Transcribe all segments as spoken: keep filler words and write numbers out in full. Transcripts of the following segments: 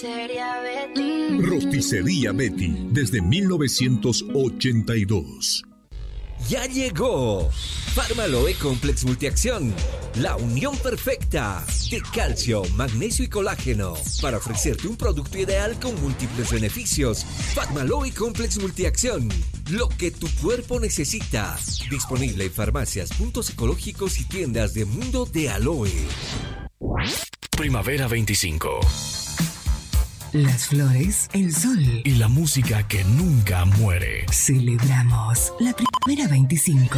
Rosticería Betty, desde mil novecientos ochenta y dos. Ya llegó Farmaloe Complex Multiacción, la unión perfecta de calcio, magnesio y colágeno para ofrecerte un producto ideal con múltiples beneficios. Farmaloe Complex Multiacción, lo que tu cuerpo necesita. Disponible en farmacias, puntos ecológicos y tiendas de Mundo de Aloe. Primavera veinticinco. Las flores, el sol y la música que nunca muere. Celebramos la Primavera veinticinco.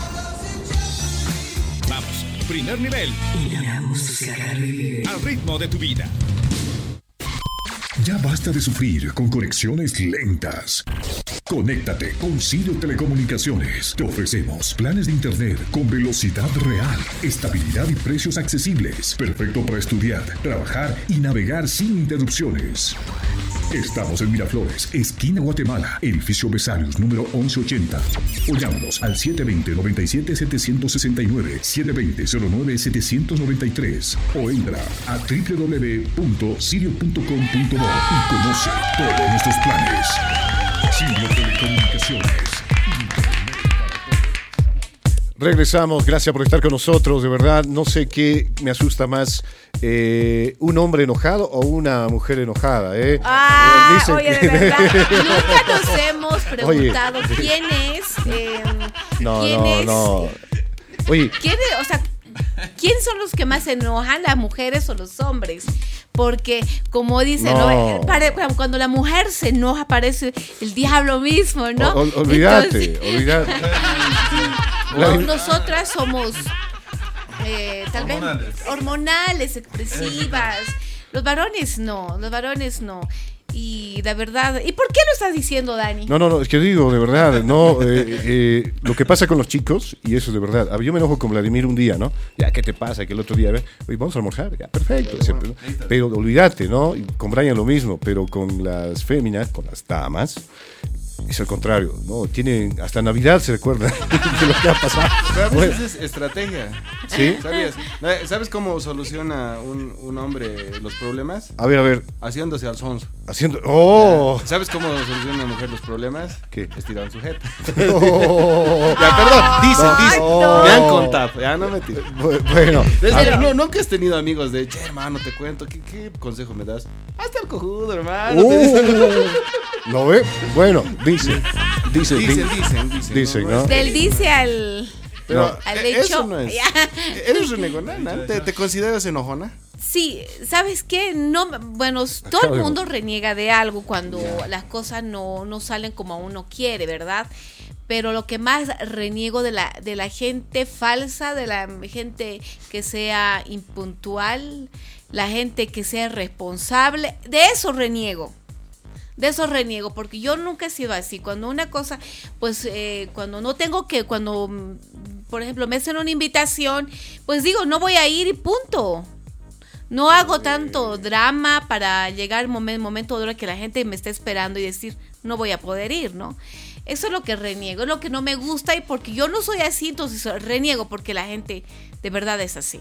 Vamos, primer nivel. Y la música revive al ritmo de tu vida. Ya basta de sufrir con conexiones lentas. Conéctate con Sirio Telecomunicaciones. Te ofrecemos planes de internet con velocidad real, estabilidad y precios accesibles. Perfecto para estudiar, trabajar y navegar sin interrupciones. Estamos en Miraflores, esquina Guatemala, edificio Besarios, número once ochenta. O llámanos al siete dos cero, nueve siete, siete seis nueve, siete dos cero, cero nueve, siete nueve tres. O entra a doble u doble u doble u punto sirio punto com punto bo y conoce todos nuestros planes. Sirio Telecomunicaciones. Regresamos, gracias por estar con nosotros, de verdad, no sé qué me asusta más, eh, un hombre enojado o una mujer enojada, ¿eh? Ah, Dicen oye, que... de verdad, nunca nos hemos preguntado Oye. quién es, eh, No, quién no, es, no. Oye, quién es, o sea, ¿quién son los que más se enojan, las mujeres o los hombres? Porque, como dicen, No. ¿no? Pare- cuando la mujer se enoja parece el diablo mismo, ¿no? ol- olvídate, Entonces, olvídate. no, nosotras somos eh, tal vez hormonales, expresivas. Los varones no, los varones no. Y de verdad, ¿y por qué lo estás diciendo, Dani? No, no, no, es que digo, de verdad, no, eh, eh, lo que pasa con los chicos, y eso es de verdad, a ver, yo me enojo con Vladimir un día, ¿no? Ya, ¿qué te pasa? Que el otro día, a ver, oye, vamos a almorzar, ya, perfecto, siempre, ¿no? Pero olvídate, ¿no? Y con Brian lo mismo, pero con las féminas, con las damas, es al contrario, ¿no? Tienen, hasta Navidad se recuerda de lo que ha pasado. Pero a veces Bueno, es estrategia. ¿sí? ¿Sabías? ¿Sabes cómo soluciona un, un hombre los problemas? A ver, a ver, Haciéndose al sonso. haciendo, ¡oh! ¿Sabes cómo soluciona una mujer los problemas? ¿Qué? Estirando su jeta. Oh. Ya, perdón, dicen, No, dicen. no. Me han contado, ya no me tiro. Bu- Bueno, Desde- a ver, no, nunca has tenido amigos de, che, hermano, te cuento, ¿qué, qué consejo me das? Hazte al cojudo, hermano. te dicen. Uh, ¿no ve? Bueno, dicen, dicen, Dicen, dicen, dicen. Dicen, ¿no? es- Del dice al... Pero al eh, hecho. eso no es. Eres renegona, ¿te, ¿te consideras enojona? Sí, ¿sabes qué? No, bueno, todo Acabo el de- mundo reniega de algo cuando las cosas no, no salen como uno quiere, ¿verdad? Pero lo que más reniego de la, de la gente falsa, de la gente que sea impuntual, la gente que sea responsable, de eso reniego. De eso reniego, porque yo nunca he sido así. Cuando una cosa, pues, eh, cuando no tengo que, cuando, mm, por ejemplo, me hacen una invitación, pues digo, no voy a ir y punto. No hago tanto drama para llegar al momen- momento de hora que la gente me está esperando y decir, no voy a poder ir, ¿no? Eso es lo que reniego, es lo que no me gusta, y porque yo no soy así, entonces reniego porque la gente de verdad es así.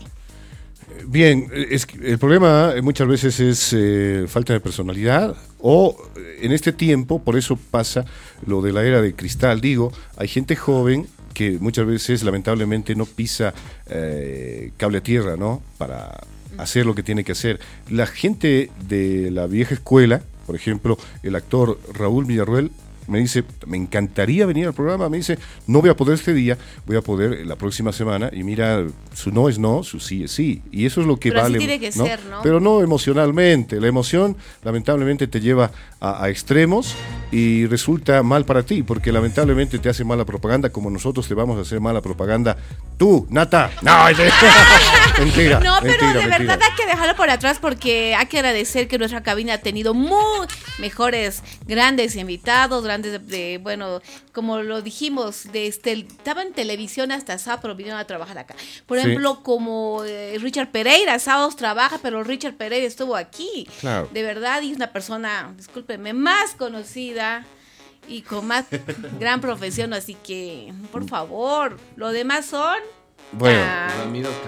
Bien, es que el problema muchas veces es eh, falta de personalidad o eh, en este tiempo, por eso pasa lo de la era de cristal, digo, hay gente joven que muchas veces lamentablemente no pisa eh, cable a tierra, ¿no? Para hacer lo que tiene que hacer. La gente de la vieja escuela, por ejemplo, el actor Raúl Villarroel, me dice, me encantaría venir al programa, me dice, no voy a poder este día, voy a poder la próxima semana, y mira, su no es no, su sí es sí, y eso es lo que Pero así vale. tiene que ¿no? ser, ¿no? Pero no emocionalmente, la emoción lamentablemente te lleva a, a extremos y resulta mal para ti, porque lamentablemente te hace mala propaganda, como nosotros te vamos a hacer mala propaganda. Tú, Nata, no, es de- mentira, No, pero mentira, de mentira. verdad hay que dejarlo por atrás, porque hay que agradecer que nuestra cabina ha tenido muy mejores, grandes invitados, grandes de, de, bueno, como lo dijimos, de este, estaba en televisión hasta sábado, pero vinieron a trabajar acá. Por Sí. ejemplo, como eh, Richard Pereira, sábados trabaja, pero Richard Pereira estuvo aquí. Claro. De verdad, y es una persona, discúlpenme, más conocida y con más gran profesión, así que, por favor, lo demás son... Bueno. ah, Ramiro Camacho.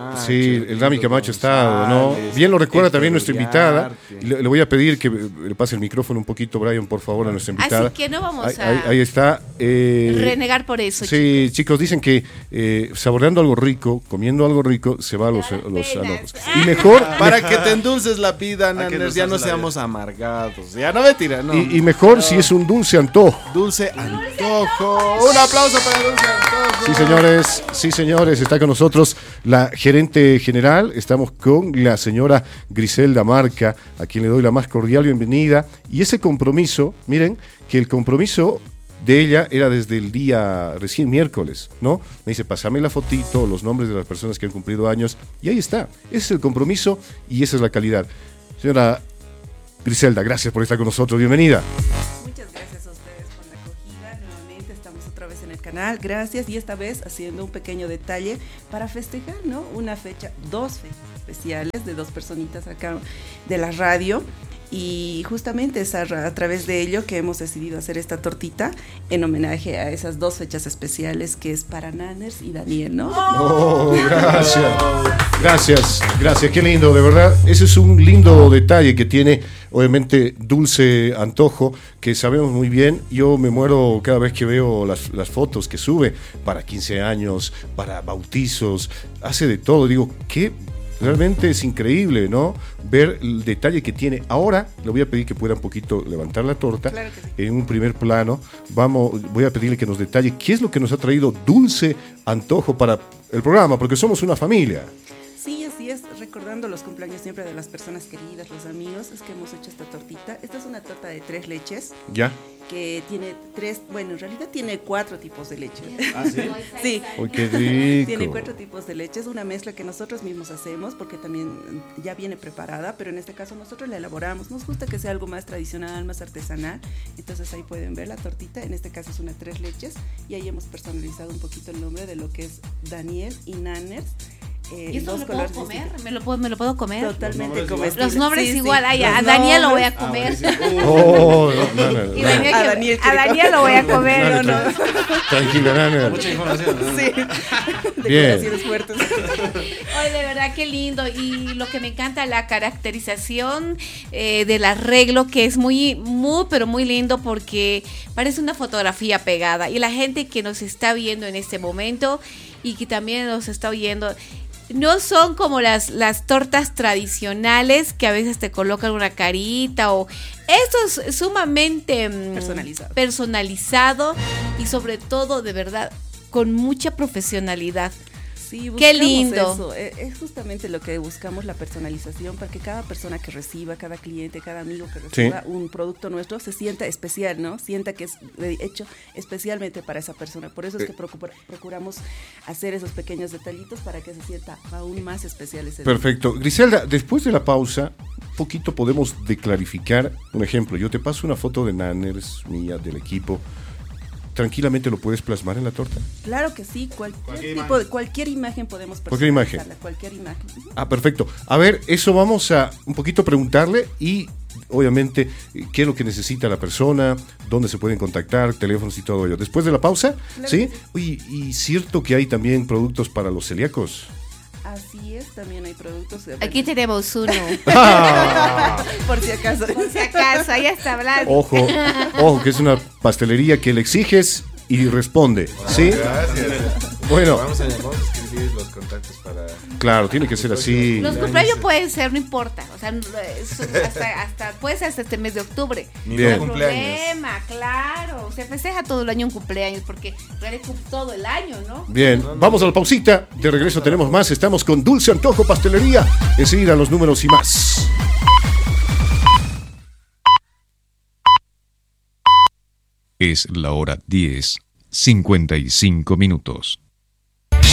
Camacho. Sí, el Rami Camacho está, ¿no? Bien lo recuerda también nuestra invitada. Le, le voy a pedir que le pase el micrófono un poquito, Brian, por favor, a nuestra invitada. Así que no vamos ahí, a ahí, ahí está. Eh, renegar por eso. Sí, chicos, chicos dicen que eh, saboreando algo rico, comiendo algo rico, se va a los, a los anojos. Y mejor... Para que te endulces la vida, Nanners, ya no seamos amargados. Ya no me tira, no. Y, y mejor si es un dulce antojo. Dulce antojo. Un aplauso para Dulce Antojo. Sí, señores, sí, señores, está con nosotros la gerente general. Estamos con la señora Griselda Marca, a quien le doy la más cordial bienvenida. Y ese compromiso, miren, que el compromiso de ella era desde el día recién miércoles, ¿no? Me dice, pásame la fotito, los nombres de las personas que han cumplido años, y ahí está. Ese es el compromiso y esa es la calidad. Señora Griselda, gracias por estar con nosotros, bienvenida. Muchas gracias a ustedes por la acogida. Nuevamente estamos otra vez en el canal. Gracias, y esta vez haciendo un pequeño detalle para festejar, ¿no? Una fecha, dos fechas especiales de dos personitas acá de la radio. Y justamente es a, a través de ello que hemos decidido hacer esta tortita en homenaje a esas dos fechas especiales, que es para Nanners y Daniel, ¿no? Oh, gracias, gracias, gracias, qué lindo, de verdad. Ese es un lindo detalle que tiene, obviamente, Dulce Antojo, que sabemos muy bien. Yo me muero cada vez que veo las, las fotos que sube para quince años, para bautizos, hace de todo. Digo, qué... Realmente es increíble, ¿no? Ver el detalle que tiene. Ahora le voy a pedir que pueda un poquito levantar la torta, claro que sí, en un primer plano. Vamos, voy a pedirle que nos detalle qué es lo que nos ha traído Dulce Antojo para el programa, porque somos una familia. Sí, así es, recordando los cumpleaños siempre de las personas queridas, los amigos, es que hemos hecho esta tortita. Esta es una torta de tres leches. ¿Ya? Que tiene tres, bueno, en realidad tiene cuatro tipos de leche. ¿Ah, sí? Sí. ¡Uy, qué rico! Tiene cuatro tipos de leche, es una mezcla que nosotros mismos hacemos, porque también ya viene preparada, pero en este caso nosotros la elaboramos. Nos gusta que sea algo más tradicional, más artesanal. Entonces ahí pueden ver la tortita, en este caso es una tres leches, y ahí hemos personalizado un poquito el nombre de lo que es Daniel y Nanners. Eh, ¿Y esto dos me lo puedo colores comer? distintos. ¿Me lo puedo, me lo puedo comer? Totalmente Los comestible. Los nombres Sí, sí. igual, ay, Los a Daniel lo voy a nombres- comer. Oh, no, no, no. Y Daniel A que- Daniel a quiere Daniel lo voy a comer. Dale, no, no. tra- Tranquila, Nana. Mucha información, ¿no? Sí. Bien. Declaraciones fuertes. Ay, de verdad, qué lindo. Y lo que me encanta, la caracterización eh, del arreglo, que es muy, muy, pero muy lindo, porque parece una fotografía pegada. Y la gente que nos está viendo en este momento y que también nos está oyendo, no son como las, las tortas tradicionales que a veces te colocan una carita, o esto es sumamente mm, Personalizado. personalizado y sobre todo, de verdad, con mucha profesionalidad. Sí, Qué buscamos lindo. eso. Eh, Es justamente lo que buscamos, la personalización, para que cada persona que reciba, cada cliente, cada amigo que reciba Sí. un producto nuestro se sienta especial, ¿no? Sienta que es eh, hecho especialmente para esa persona. Por eso es que procura- procuramos hacer esos pequeños detallitos para que se sienta aún más especial ese día. Perfecto. Griselda, después de la pausa, un poquito podemos declarificar. Un ejemplo, yo te paso una foto de Nanners mía, del equipo. ¿Tranquilamente lo puedes plasmar en la torta? Claro que sí, cualquier, Cualquier tipo imagen. de, cualquier imagen podemos Cualquier imagen. personalizarla, cualquier imagen. Ujú. Ah, perfecto. A ver, eso vamos a un poquito preguntarle y obviamente qué es lo que necesita la persona, dónde se pueden contactar, teléfonos y todo ello. Después de la pausa, Claro ¿sí? que sí. Oye, y cierto que hay también productos para los celíacos. Así es, también hay productos. de- Aquí tenemos uno. por si acaso. Por si acaso, ya está hablando. Ojo, ojo, que es una pastelería que le exiges y responde, ¿sí? Gracias. Bueno, Vamos a, vamos a escribir los contactos para... claro, tiene que ser así. Los cumpleaños pueden ser, no importa. O sea, es hasta, hasta, puede ser hasta este mes de octubre. Mi Bien. No hay cumpleaños. problema, claro. Se festeja todo el año un cumpleaños, porque en realidad es todo el año, ¿no? Bien, vamos a la pausita. De regreso tenemos más. Estamos con Dulce Antojo Pastelería. Enseguida los números y más. Es la hora diez, cincuenta y cinco minutos.